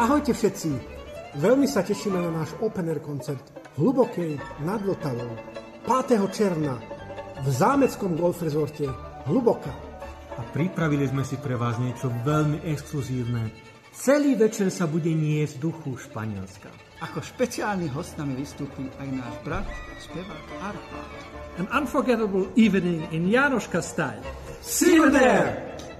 Ahojte všetci! Veľmi sa tešíme na náš open air koncert v Hlubokej nad Vltavou 5. června v zámeckom golf rezorte Hluboká. A pripravili sme si pre vás niečo veľmi exkluzívne. Celý večer sa bude niesť v duchu Španielska. Ako špeciálny host nami vystúpi aj náš brat, spevák Arpad. An unforgettable evening in Jánoška style. See you there!